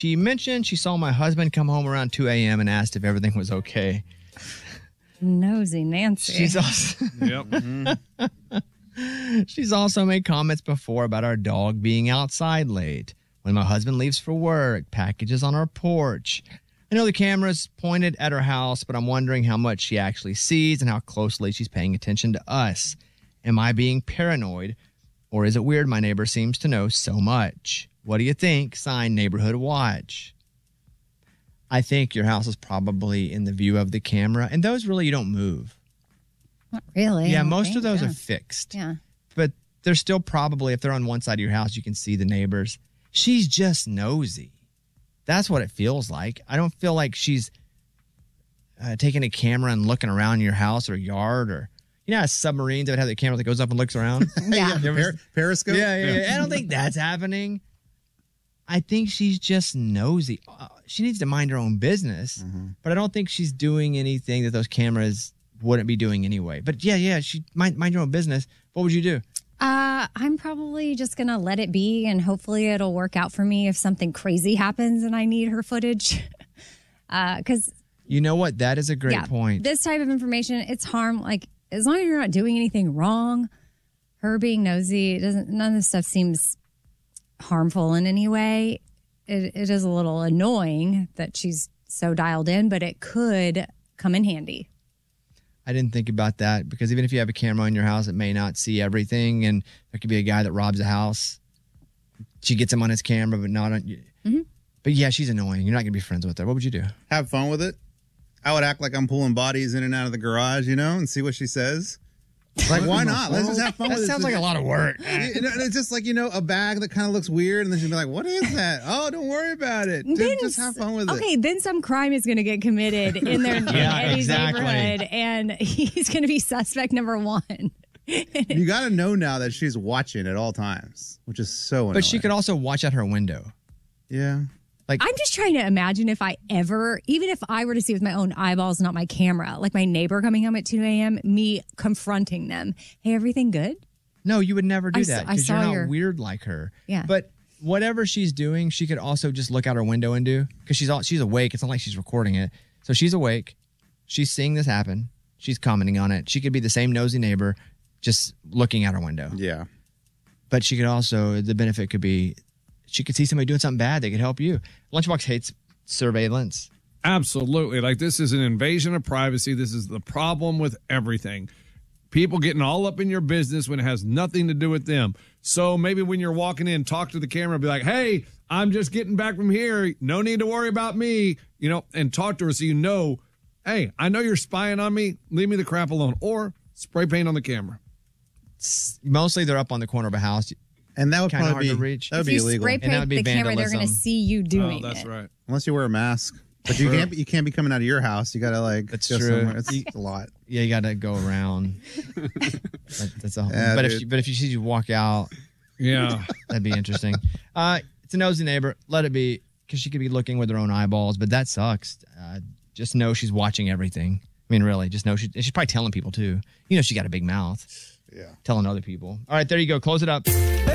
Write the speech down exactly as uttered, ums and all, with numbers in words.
She mentioned she saw my husband come home around two a.m. and asked if everything was okay. Nosy Nancy. She's also, Yep. Mm-hmm. She's also made comments before about our dog being outside late. When my husband leaves for work, packages on our porch. I know the camera's pointed at her house, but I'm wondering how much she actually sees and how closely she's paying attention to us. Am I being paranoid, or is it weird my neighbor seems to know so much? What do you think? Sign Neighborhood Watch. I think your house is probably in the view of the camera, and those really you don't move. Not really. Yeah, I don't most think, of those yeah. are fixed. Yeah. But they're still probably, if they're on one side of your house, you can see the neighbors. She's just nosy. That's what it feels like. I don't feel like she's uh, taking a camera and looking around your house or yard, or, you know, how submarines that have the camera that goes up and looks around. Yeah. yeah per- periscope. Yeah, yeah, yeah. I don't think that's happening. I think she's just nosy. Uh, she needs to mind her own business, Mm-hmm. but I don't think she's doing anything that those cameras wouldn't be doing anyway. But yeah, yeah, she mind, mind your own business. What would you do? Uh, I'm probably just going to let it be, and hopefully it'll work out for me if something crazy happens and I need her footage. Because, uh, You know what? That is a great yeah, point. this type of information, it's harm. Like, as long as you're not doing anything wrong, her being nosy, it doesn't. None of this stuff seems harmful in any way. It, it is a little annoying that she's so dialed in, but it could come in handy. I didn't think about that, because even if you have a camera in your house, it may not see everything, and there could be a guy that robs a house. She gets him on his camera, but not on. Mm-hmm. But yeah, she's annoying. You're not gonna be friends with her. What would you do? Have fun with it. I would act like I'm pulling bodies in and out of the garage, you know, and see what she says. Like, why not? Let's just have fun That with it. sounds like a lot of work. You know, it's just like, you know, a bag that kind of looks weird, and then she'll be like, what is that? Oh, don't worry about it. Just, Then- just have fun with it. Okay, then some crime is going to get committed in their Yeah, in Eddie's exactly. neighborhood, and he's going to be suspect number one. You got to know now that she's watching at all times, which is so annoying. But she could also watch out her window. Yeah. Like, I'm just trying to imagine if I ever, even if I were to see with my own eyeballs, not my camera, like my neighbor coming home at two a.m., me confronting them. Hey, everything good? no, you would never do I that saw- I because you're saw not your- weird like her. Yeah. But whatever she's doing, she could also just look out her window and do, because she's all, she's awake. It's not like she's recording it. So she's awake. She's seeing this happen. She's commenting on it. She could be the same nosy neighbor, just looking out her window. Yeah. But she could also, the benefit could be, she could see somebody doing something bad. They could help you. Lunchbox hates surveillance. Absolutely. Like, this is an invasion of privacy. This is the problem with everything. People getting all up in your business when it has nothing to do with them. So maybe when you're walking in, talk to the camera, be like, hey, I'm just getting back from here. No need to worry about me, you know, and talk to her so you know, hey, I know you're spying on me. Leave me the crap alone. Or spray paint on the camera. Mostly they're up on the corner of a house. And that would Kinda probably hard be, to reach. that would If be you illegal. spray And that would paint be the camera, they're going to vandalism. see you doing Oh, that's it. right. Unless you wear a mask. But you can't, you can't be coming out of your house. You got to, like, That's go true. somewhere. It's a lot. Yeah, you got to go around. That- that's a, Yeah, but if dude. she, but if she sees you walk out, Yeah. that'd be interesting. Uh, it's a nosy neighbor. Let it be, because she could be looking with her own eyeballs. But that sucks. Uh, just know she's watching everything. I mean, really, just know she, she's probably telling people too. You know, she got a big mouth. Yeah. Telling other people. All right, there you go. Close it up.